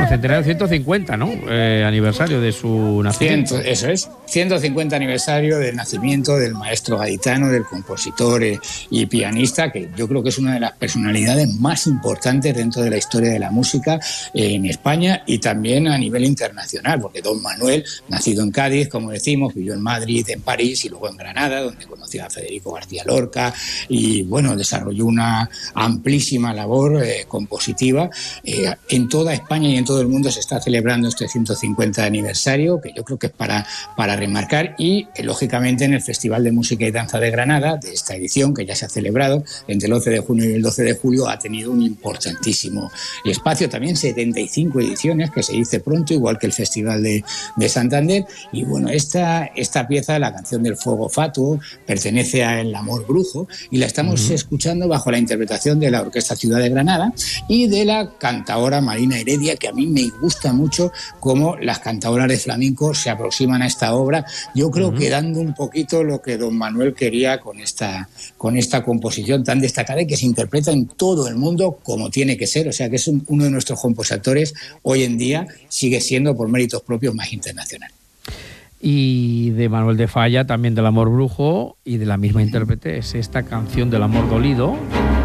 Bueno, centenario 150, ¿no? Aniversario de su nacimiento. Eso es, 150 aniversario del nacimiento del maestro gaditano, del compositor y pianista, que yo creo que es una de las personalidades más importantes dentro de la historia de la música en España y también a nivel internacional, porque don Manuel, nacido en Cádiz, como decimos, vivió en Madrid, en París y luego en Granada, donde conoció a Federico García Lorca y, bueno, desarrolló una amplísima labor compositiva. En toda España y en todo el mundo se está celebrando este 150 aniversario, que yo creo que es para remarcar, y lógicamente en el Festival de Música y Danza de Granada, de esta edición que ya se ha celebrado entre el 11 de junio y el 12 de julio, ha tenido un importantísimo espacio, también 75 ediciones, que se dice pronto, igual que el Festival de Santander. Y bueno, esta pieza, la canción del Fuego Fatuo, pertenece a El Amor Brujo y la estamos escuchando bajo la interpretación de la Orquesta Ciudad de Granada y de la cantaora Marina Heredia, que a mí me gusta mucho cómo las cantaoras de flamenco se aproximan a esta obra, yo creo que dando un poquito lo que don Manuel quería con esta composición tan destacada y que se interpreta en todo el mundo como tiene que ser. O sea que es uno de nuestros compositores hoy en día, sigue siendo por méritos propios más internacional. Y de Manuel de Falla, también del Amor Brujo, y de la misma intérprete es esta canción del Amor Dolido,